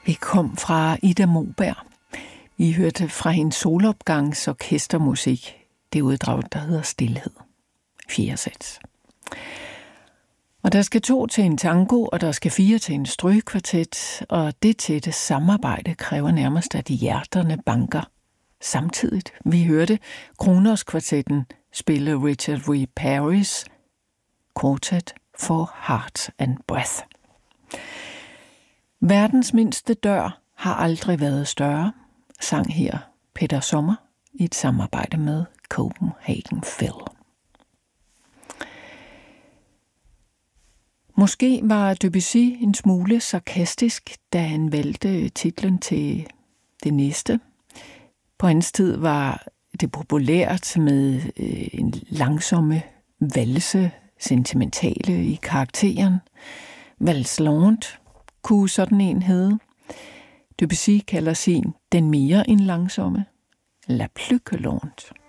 Vi kom fra Ida Moberg. Vi hørte fra hendes solopgangs orkestermusik. Det uddrag, der hedder Stilhed. 4. sats. Og der skal 2 til en tango, og der skal 4 til en strygekvartet, og det tætte samarbejde kræver nærmest, at hjerterne banker samtidigt. Vi hørte Kronos-kvartetten spille Richard W. Parrys Quartet for Heart and Breath. Verdens mindste dør har aldrig været større, sang her Peter Sommer i et samarbejde med Copenhagen Phil. Måske var Debussy en smule sarkastisk, da han valgte titlen til det næste. På hans tid var det populært med en langsomme valse, sentimentale i karakteren. Valse lente kunne sådan en hedde. Debussy kalder sin den mere end langsomme La plus que lente.